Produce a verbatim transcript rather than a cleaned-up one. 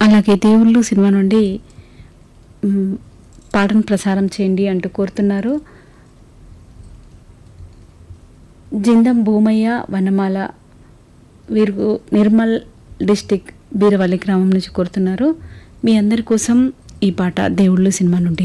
అలాగే దేవుళ్ళు సినిమా నుండి మ్, పాటను ప్రసారం చేయండి అంటూ కోరుతున్నారు. జిందం భూమయ్య వనమాల వీరు నిర్మల్ డిస్టిక్ బీరవల్లి గ్రామం నుంచి కోరుతున్నారు. మీ అందరి కోసం ఈ పాట దేవుళ్ళు సినిమా నుండి.